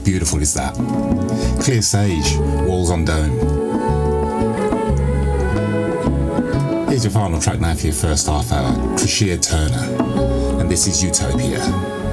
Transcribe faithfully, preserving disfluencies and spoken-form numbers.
beautiful is that? Clear Sage, Walls on Dome. Here's your final track now for your first half hour, Trishia Turner, and this is Utopia.